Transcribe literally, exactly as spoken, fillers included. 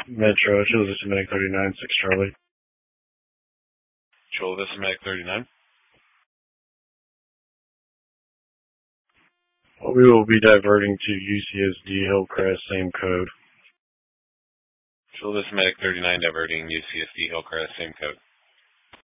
Metro, Chula Vista Medic thirty-nine, six Charlie. Chula Vista Medic thirty-nine. We will be diverting to U C S D Hillcrest, same code. Chula Vista Medic thirty-nine diverting U C S D Hillcrest, same code.